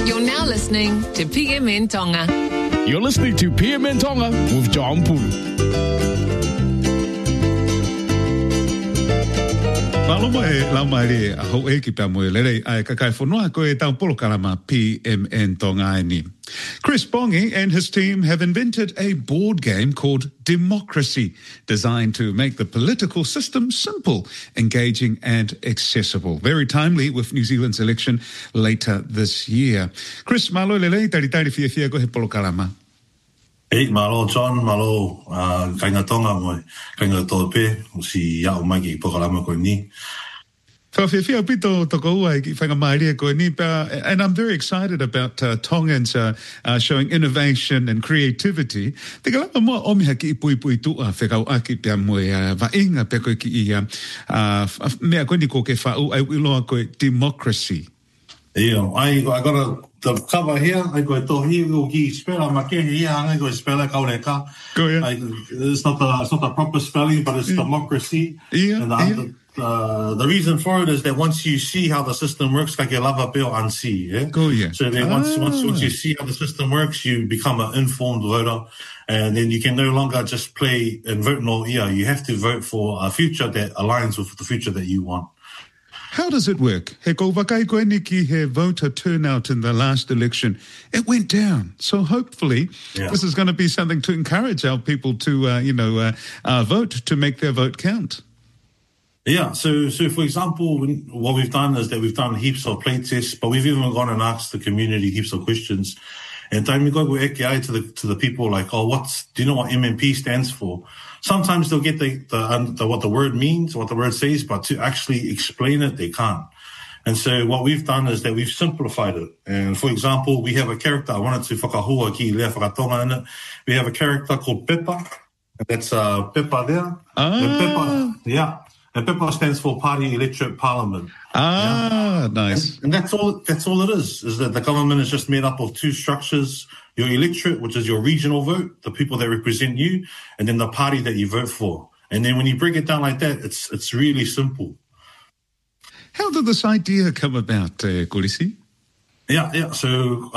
You're now listening to PMN Tonga. You're listening to PMN Tonga with John Pulu. Lama e a ho e ki pia moe lere ai kakai whanua ko e tau polo kalama PMN Tonga ni. Chris Bongi and his team have invented a board game called Democracy, designed to make the political system simple, engaging and accessible. Very timely with New Zealand's election later this year. Chris, malo lele, tari fia ko he polo kalama. Hey, malo John, malo kainga tonga mo, kainga tope, si ya o mai ki pokalama ko ni. And I'm very excited about Tongans showing innovation and creativity. Democracy. Yeah, I got the cover here. I got to here. Go spell. I'm here. I go spell it. Go yeah. It's not the proper spelling, but it's democracy. Yeah. And the reason for it is that once you see how the system works, like you love a bill and see. Yeah. Go yeah. So then once you see how the system works, you become an informed voter, and then you can no longer just play and vote no. Yeah, you have to vote for a future that aligns with the future that you want. How does it work? He ko wakai koe ni ki he voter turnout in the last election. It went down. So hopefully this is going to be something to encourage our people to, vote, to make their vote count. Yeah, so for example, what we've done is that we've done heaps of play tests, but we've even gone and asked the community heaps of questions. And time we go to the people like, do you know what MMP stands for? Sometimes they'll get what the word means, what the word says, but to actually explain it, they can't. And so what we've done is that we've simplified it. And for example, we have a character, I wanted to whakahua ki lea whakatonga in it. We have a character called Peppa. That's Peppa there. And Peppa, yeah. And Peppa stands for Party Electorate Parliament. Nice. And that's all it is that the government is just made up of two structures: your electorate, which is your regional vote, the people that represent you, and then the party that you vote for. And then when you break it down like that, it's really simple. How did this idea come about, Kulisi? Yeah. So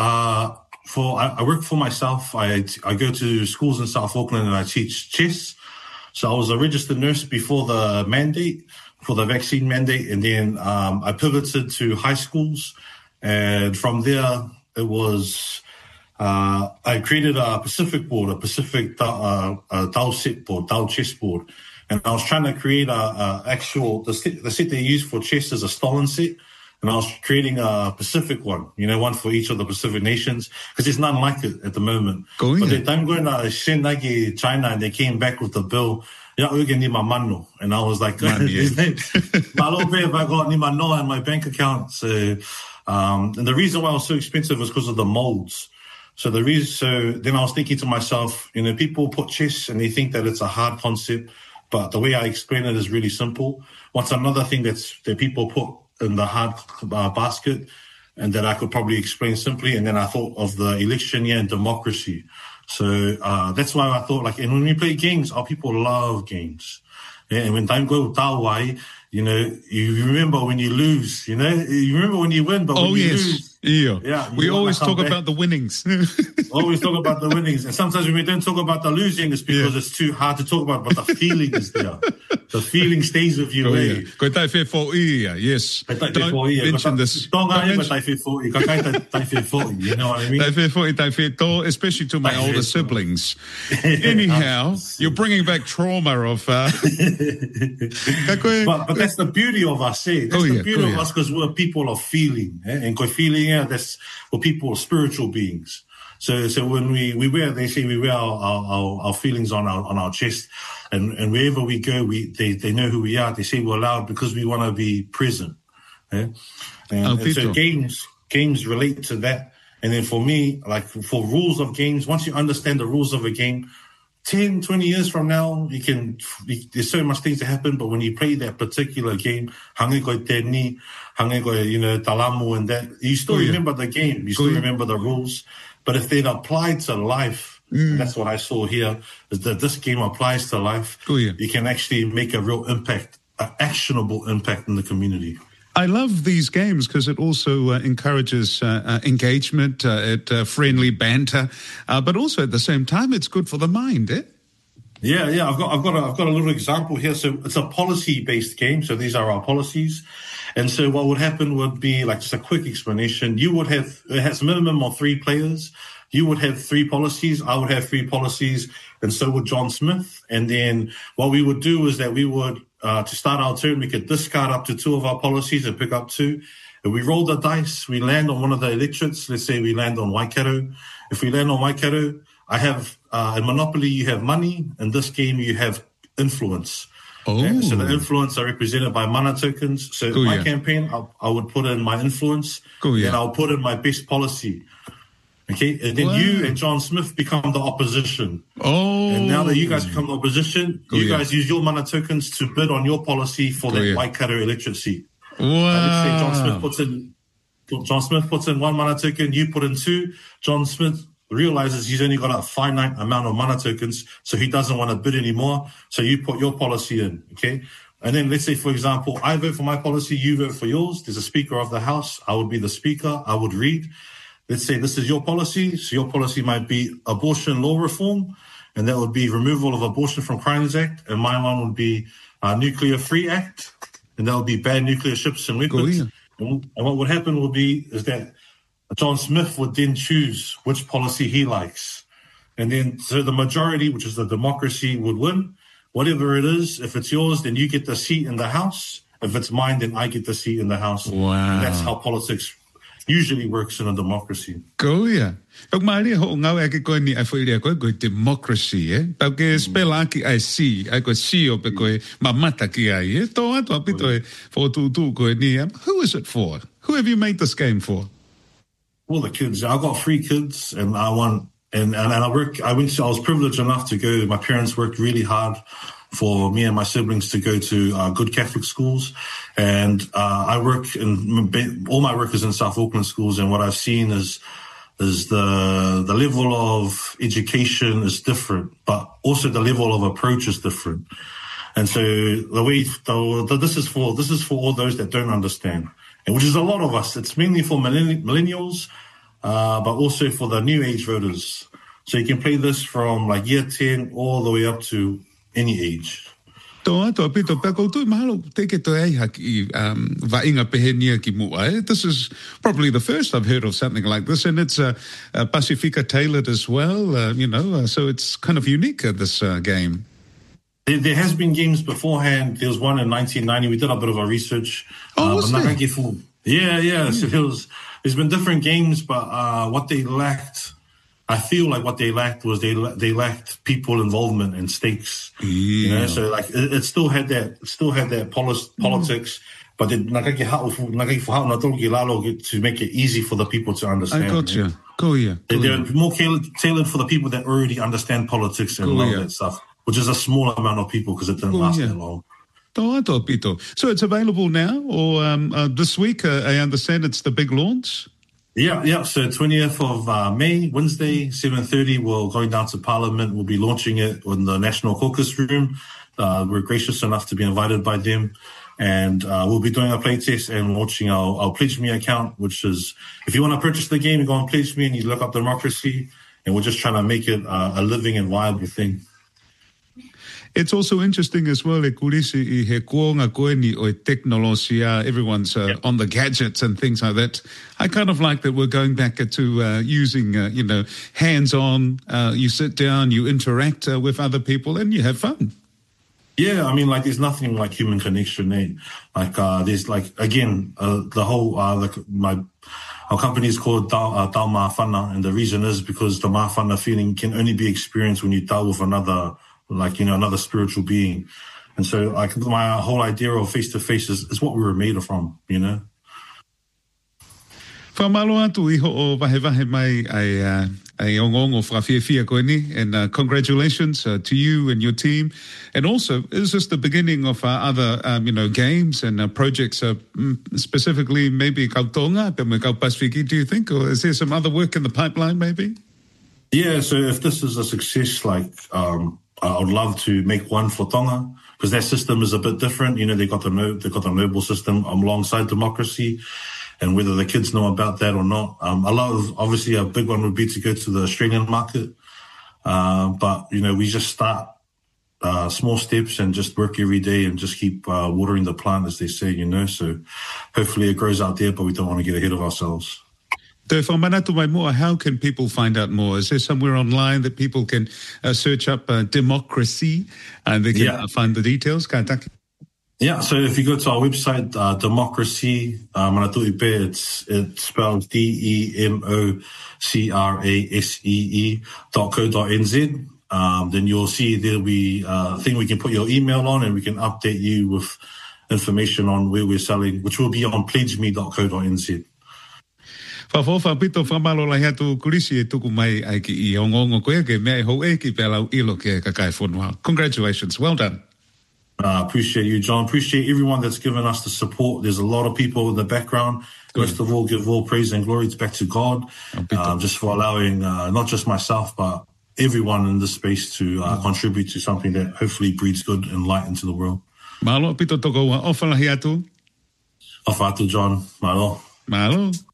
I work for myself. I go to schools in South Auckland and I teach chess. So I was a registered nurse before the mandate, for the vaccine mandate, and then I pivoted to high schools. And from there, it was I created a Pacific board, a Pacific Tau set board, Tau chess board. And I was trying to create the set they use for chess is a Stalin set. And I was creating a Pacific one, one for each of the Pacific nations, because there's none like it at the moment. But the time going to China, and they came back with the bill, and I was like, Malope if I got Nima Noa in my bank account. So, and the reason why it was so expensive was because of the molds. So then I was thinking to myself, people put chess and they think that it's a hard concept, but the way I explain it is really simple. What's another thing that people put in the hard basket, and that I could probably explain simply. And then I thought of the election year and democracy. So that's why I thought, and when we play games, our people love games. Yeah, and when time go tawai, you remember when you lose, you remember when you win, but when you lose. Yeah. We always talk about the winnings. Always talk about the winnings. And sometimes when we don't talk about the losing, it's because it's too hard to talk about, but the feeling is there. The feeling stays with you. Yes. Don't mention this. You know what I mean? Especially to my older siblings. Anyhow, you're bringing back trauma of... But that's the beauty of us, That's the beauty of us, because we're people of feeling. And feeling, that's we're people, spiritual beings. So when we wear, they say we wear our feelings on our chest, and wherever we go, they know who we are. They say we're loud because we want to be present. And so games relate to that. And then for me, for rules of games, once you understand the rules of a game, 10, 20 years from now, there's so much things to happen, but when you play that particular game, hange koe tēni, hange koe, talamu and that, you still remember the game, you still remember the rules. But if they'd applied to life, that's what I saw here, is that this game applies to life. You can actually make a real impact, an actionable impact in the community. I love these games because it also encourages engagement, friendly banter, but also at the same time, it's good for the mind, eh? Yeah. I've got a little example here. So it's a policy-based game. So these are our policies. And so what would happen would be like just a quick explanation. It has a minimum of 3 players. You would have 3 policies. I would have 3 policies, and so would John Smith. And then what we would do is that we would, to start our turn, we could discard up to 2 of our policies and pick up 2. If we roll the dice, we land on one of the electorates. Let's say we land on Waikato. If we land on Waikato, I have, in Monopoly, you have money. In this game, you have influence. Oh. Okay? So the influence are represented by mana tokens. So in my campaign, I would put in my influence, and I'll put in my best policy. Okay, and then you and John Smith become the opposition. Oh. And now that you guys become the opposition, you guys use your mana tokens to bid on your policy for that Waikato electorate seat. Wow. Let's say John Smith puts in 1 mana token, you put in 2. John Smith realizes he's only got a finite amount of mana tokens, so he doesn't want to bid anymore. So you put your policy in, okay? And then let's say, for example, I vote for my policy, you vote for yours. There's a speaker of the house. I would be the speaker. I would read. Let's say this is your policy. So your policy might be abortion law reform, and that would be removal of Abortion from Crimes Act. And my one would be Nuclear Free Act, and that would be ban nuclear ships and weapons. And what would happen would be is that John Smith would then choose which policy he likes. And then so the majority, which is the democracy, would win. Whatever it is, if it's yours, then you get the seat in the House. If it's mine, then I get the seat in the House. Wow. And that's how politics usually works in a democracy. Go yeah. Pag mali ho ngau ake ko ni afoile ko democracy eh. Pag ke spell aki I see, I go see op ko mamata ki ai. To ato pito for tu ko ni. Who is it for? Who have you made this game for? Well, the kids. I got 3 kids, and I want and I work. I was privileged enough to go. My parents worked really hard for me and my siblings to go to good Catholic schools. And I work all my work is in South Auckland schools. And what I've seen is the level of education is different, but also the level of approach is different. And so this is for all those that don't understand, and which is a lot of us. It's mainly for millennials, but also for the new age voters. So you can play this from like year 10 all the way up to any age. This is probably the first I've heard of something like this, and it's Pacifica tailored as well, so it's kind of unique, this game. There has been games beforehand. There was one in 1990. We did a bit of a research. Was there? Yeah. So there's been different games, but what they lacked, I feel like what they lacked was they lacked people involvement and stakes. Yeah. So like it still had that politics, but to make it easy for the people to understand. I got you. Cool, yeah. They're more tailored for the people that already understand politics and love that stuff, which is a small amount of people because it didn't last that long. So it's available now, or this week? I understand it's the big launch. Yeah. So 20th of May, Wednesday, 7:30, we'll going down to Parliament. We'll be launching it in the National Caucus Room. We're gracious enough to be invited by them. And we'll be doing a play test and launching our Pledge Me account, which is, if you want to purchase the game, you go on Pledge Me and you look up Democracy. And we're just trying to make it a living and viable thing. It's also interesting as well, everyone's on the gadgets and things like that. I kind of like that we're going back to using, hands-on. You sit down, you interact with other people, and you have fun. Yeah, I mean, like, there's nothing like human connection, eh? Like, there's, like, again, the whole, our company is called Tau Mawhana, and the reason is because the Mawhana feeling can only be experienced when you tau with another spiritual being. And so my whole idea of face-to-face is what we were made from, Whamalo atu iho o wahe mai ai ongongo whawhiawhia koe ni, and congratulations to you and your team. And also, is this the beginning of other, games and projects, specifically maybe Kautonga, Kau Pasifiki, do you think? Or is there some other work in the pipeline maybe? Yeah, so if this is a success, I would love to make one for Tonga. because their system is a bit different. They got the noble system alongside democracy, and whether the kids know about that or not. Obviously a big one would be to go to the Australian market. But we just start small steps and just work every day and just keep watering the plant, as they say, so hopefully it grows out there, but we don't want to get ahead of ourselves. How can people find out more? Is there somewhere online that people can search up democracy and they can find the details? Yeah, so if you go to our website, democracy, it's spelled democrasee.co.nz. Then you'll see there'll be a thing we can put your email on, and we can update you with information on where we're selling, which will be on pledgeme.co.nz. Whawhawha pito whamalola hatu kurisi e tuku mai ai ki I ongongo koe ke mea ho e ki pelau ilo ke kakai whanua. Congratulations. Well done. Appreciate you, John. Appreciate everyone that's given us the support. There's a lot of people in the background. First of all, give all praise and glory back to God, just for allowing not just myself, but everyone in this space to contribute to something that hopefully breeds good and light into the world. Malo pito toko wa ofalahi atu. Ofa atu, John. Malo.